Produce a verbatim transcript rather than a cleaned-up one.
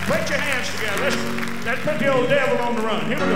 Put your hands together. Let's, let's put the old devil on the run. Here we go.